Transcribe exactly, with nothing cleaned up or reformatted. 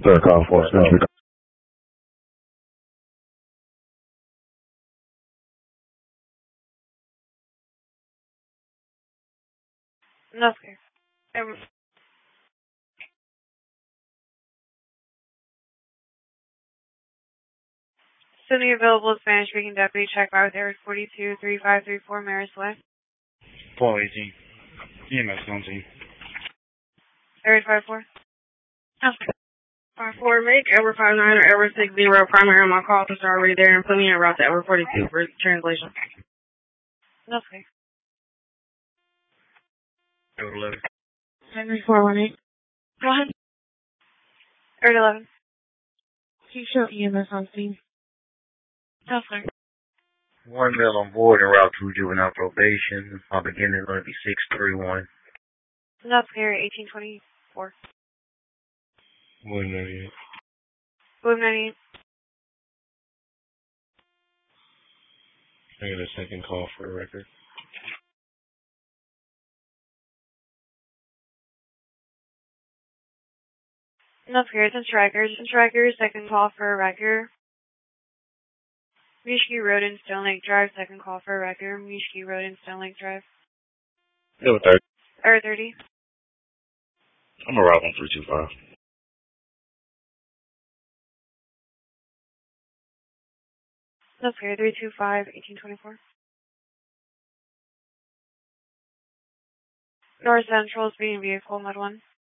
Third call for Century. No, sir. Um, Sydney available Spanish-speaking deputy. Check out with Eric forty-two three five three four Maris Way. Paul eighteen. E M S seventeen. Area five four. Okay. five four, make Ever five nine or Ever six zero primary on my call to start already there and put me en route to Ever forty-two for translation. No, sir. Ever eleven. Henry four one eight. Go ahead. Area eleven. Can you show E M S on scene? No, sir. One male on board en route to juvenile probation. I'll begin in going to be six three one. No, sir. eighteen twenty-four. one ninety-eight. Move ninety-eight. I got a second call for a record. No, sir. It's in Strikers. In Strikers, second call for a record. Mishki Road in Stone Lake Drive, second call for a record. Mishki Road in Stone Lake Drive. Level thirty. Area thirty. I'm a route on three two five. No, sir. three two five, eighteen twenty-four. North Central speeding vehicle, Mud one.